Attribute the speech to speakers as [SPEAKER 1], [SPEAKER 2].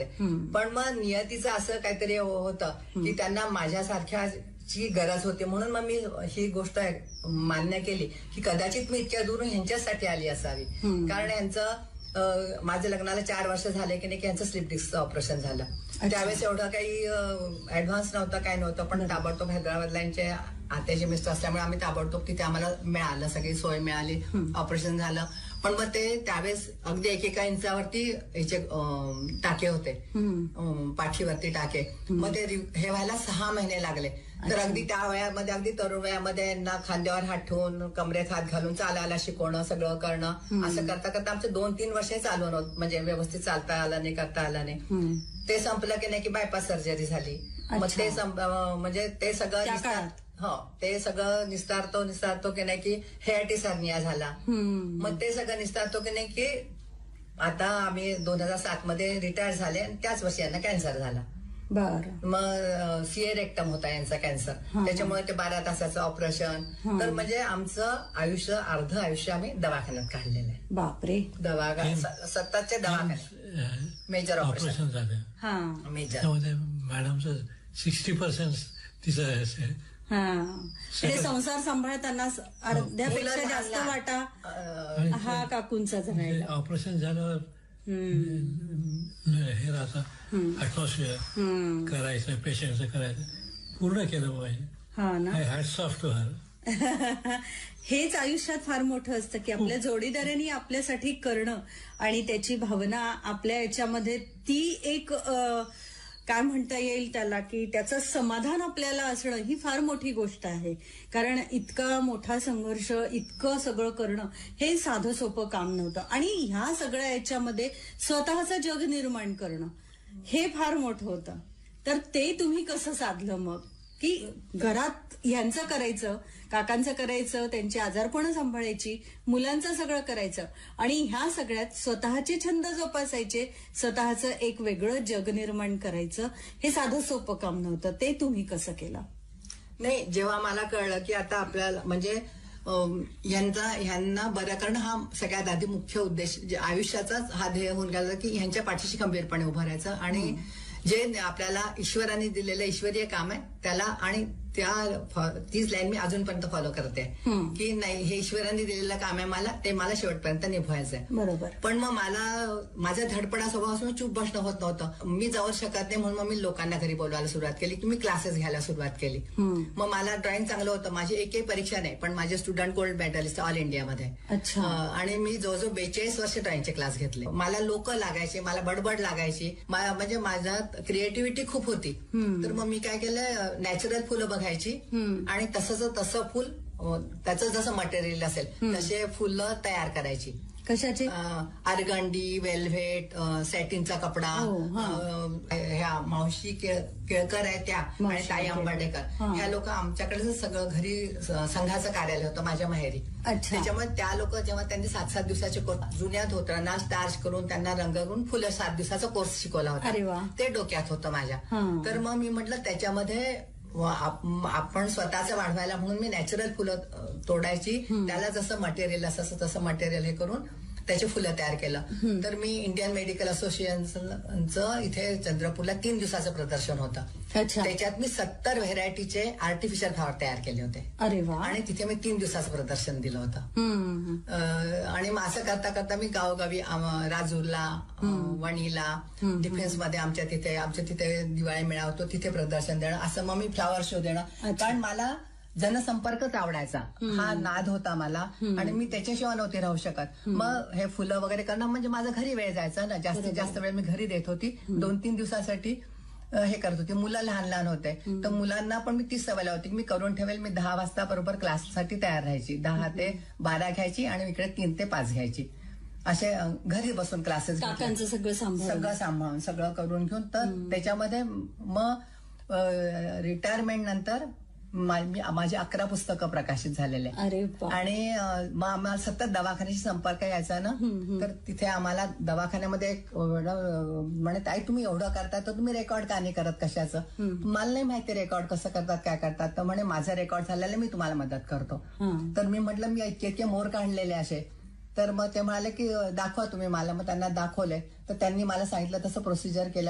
[SPEAKER 1] राहते. पण मग नियतीचं असं काहीतरी होतं की त्यांना माझ्यासारख्या ची गरज होती, म्हणून मग मी ही गोष्ट मान्य केली की कदाचित मी इतक्या दूरून ह्यांच्यासाठी आली असावी. कारण यांचं माझ्या लग्नाला 4 वर्ष झाले की नाही की यांचं स्लीप डिस्कचं ऑपरेशन झालं. त्यावेळेस एवढं काही ऍडव्हान्स नव्हतं, काय नव्हतं, पण ताबडतोब हैदराबादला यांचे आत्याचे मिस्टर असल्यामुळे आम्ही ताबडतोब तिथे आम्हाला मिळालं, सगळी सोय मिळाली, ऑपरेशन झालं. पण मग ते त्यावेळेस अगदी 1 इंचावरती याचे टाके होते, पाठीवरती टाके. मग ते हे व्हायला 6 महिने लागले. तर अगदी त्या वयामध्ये, अगदी तरुण वयामध्ये यांना खांद्यावर हात ठेवून, कमरेत हात घालून चालायला शिकवणं, सगळं करणं, असं करता करता आमचे 2-3 वर्ष चालू नव्हतं, म्हणजे व्यवस्थित चालता आलं नाही, करता आलं नाही. ते संपलं की नाही की बायपास सर्जरी झाली. मग ते म्हणजे ते सगळं ते सगळं निस्तारतो की नाही की हेआयटिस हर्निया झाला. मग ते सगळं निस्तारतो की नाही की आता आम्ही 2007 मध्ये रिटायर झाले आणि त्याच वर्षी यांना कॅन्सर झाला. मग सीए रेक्टम होता यांचा कॅन्सर, त्याच्यामुळे ते 12 तासाचं ऑपरेशन. तर म्हणजे आमचं आयुष्य, अर्ध आयुष्य आम्ही दवाखान्यात काढलेलं आहे.
[SPEAKER 2] बापरे.
[SPEAKER 1] स्वतःच्या दवाखान्यात मेजर ऑपरेशन झालं. मेजर
[SPEAKER 3] मॅडमचं 60% तिचं
[SPEAKER 2] संसार सांभाळताना अर्ध्यापेक्षा जास्त वाटा हा काकूंचा झाला.
[SPEAKER 3] ऑपरेशन झाल्यावर हे राहतं ऍटमॉस्फिअर करायचं, पेशंटचं करायचं, पूर्ण केलं पाहिजे. Hats off to her.
[SPEAKER 2] हेच आयुष्यात फार मोठं असतं की आपल्या जोडीदारांनी आपल्यासाठी करणं आणि त्याची भावना आपल्या याच्यामध्ये ती एक काय म्हणता येईल त्याला की त्याचं समाधान आपल्याला असणं ही फार मोठी गोष्ट आहे. कारण इतका मोठा संघर्ष, इतकं सगळं करणं हे साधं सोपं काम नव्हतं. आणि ह्या सगळ्या याच्यामध्ये स्वतःचं जग निर्माण करणं हे फार मोठं होतं. तर ते तुम्ही कसं साधलं मग की घरात ह्यांचं करायचं, काकांचं करायचं, त्यांची आजारपणं सांभाळायची, मुलांचं सगळं करायचं आणि ह्या सगळ्यात स्वतःचे छंद जोपासायचे, स्वतःचं एक वेगळं जग निर्माण करायचं, हे साधं सोपं काम नव्हतं. ते तुम्ही कसं केलं?
[SPEAKER 1] नाही, जेव्हा मला कळलं की आता आपल्याला म्हणजे ह्यांना बरं करणं हा सगळ्यात आधी मुख्य उद्देश, आयुष्याचाच हा ध्येय होऊन गेला की ह्यांच्या पाठीशी खंबीरपणे उभं राहायचं आणि जे आपल्याला ईश्वराने दिलेलं ईश्वरीय काम आहे त्याला, आणि तीच लाईन मी अजूनपर्यंत फॉलो करते की नाही, हे ईश्वरांनी दिलेलं काम आहे, मला शेवटपर्यंत निभवायचं आहे.
[SPEAKER 2] बरोबर.
[SPEAKER 1] पण मग माझा धडपडा स्वभाव असून चूप बसणं होत नव्हतं. मी जाऊ शकत नाही म्हणून मग मी लोकांना घरी बोलवायला सुरुवात केली की मी क्लासेस घ्यायला सुरुवात केली. मग मला ड्रॉइंग चांगलं होतं, माझी एकही परीक्षा नाही, पण माझे स्टुडंट गोल्ड मेडलिस्ट ऑल इंडियामध्ये. आणि मी जवळजवळ 42 वर्ष ड्रॉइंगचे क्लास घेतले. मला लोक लागायचे, मला बडबड लागायची, म्हणजे माझ्यात क्रिएटिव्हिटी खूप होती. तर मग मी काय केलं, नॅचरल फुलं बघायची आणि तसं फुल, त्याचं जसं मटेरियल असेल तसे फुलं तयार करायची.
[SPEAKER 2] कशाचे?
[SPEAKER 1] आरगंडी, वेल्व्हेट, सॅटिनचा कपडा. ह्या मावशी केळकर आहे त्या आणि ताई आंबाडेकर, ह्या लोक आमच्याकडे सगळं घरी संघाचं कार्यालय होतं माझ्या माहेरी. त्याच्यामुळे त्या लोक जेव्हा त्यांनी 7-7 दिवसाचे कोर्स, जुन्या धोतरांना स्टार्च करून त्यांना रंग करून फुलं 7 दिवसाचा कोर्स शिकवला होता, ते डोक्यात होतं माझ्या. तर मग मी म्हटलं त्याच्यामध्ये आपण स्वतःचं वाढवायला म्हणून मी नॅचरल फुलं तोडायची, त्याला जसं मटेरियल असं तसं मटेरियल हे करून त्याची फुलं तयार केलं. तर मी इंडियन मेडिकल असोसिएशनचं इथे चंद्रपूरला 3 दिवसाचं प्रदर्शन होतं. त्याच्यात मी 70 व्हेरायटीचे आर्टिफिशियल फ्लॉवर तयार केले होते.
[SPEAKER 2] अरे वा.
[SPEAKER 1] आणि तिथे मी 3 दिवसाचं प्रदर्शन दिलं होतं. आणि मग असं करता करता मी गावोगावी, राजूरला, वणीला, डिफेन्समध्ये आमच्या तिथे दिवाळी मेळा होतो, तिथे प्रदर्शन देणं, असं मग मी फ्लॉवर शो देणं. कारण मला जनसंपर्कच आवडायचा, हा नाद होता मला आणि मी त्याच्याशिवाय नव्हते राहू शकत. मग हे फुलं वगैरे करणं म्हणजे माझं घरी वेळ जायचा ना, जास्तीत जास्त वेळ मी घरी देत होती. 2-3 दिवसासाठी हे करत होते. मुलं लहान होते तर मुलांना पण मी तीच सवय होती की मी करून ठेवेल. मी 10 वाजता बरोबर क्लाससाठी तयार राहायची, 10 ते 12 घ्यायची आणि इकडे 3 ते 5 घ्यायची. असे घरी बसून क्लासेस,
[SPEAKER 2] सगळं
[SPEAKER 1] सांभाळून सगळं करून घेऊन. तर त्याच्यामध्ये मग रिटायरमेंट नंतर माझी 11 पुस्तकं प्रकाशित झालेले. आणि मग आम्हाला सतत दवाखान्याशी संपर्क यायचा ना, तर तिथे आम्हाला दवाखान्यामध्ये म्हणे ताई तुम्ही एवढं करता तर तुम्ही रेकॉर्ड का नाही करत कशाचं? मला नाही माहिती रेकॉर्ड कसं करतात, काय करतात. तर म्हणे माझा रेकॉर्ड झालेला, मी तुम्हाला मदत करतो. तर मी म्हटलं मी इतके मोर काढलेले असे. तर मग ते म्हणाले की दाखवा तुम्ही मला. मग त्यांना दाखवले तर त्यांनी मला सांगितलं तसं प्रोसिजर केलं.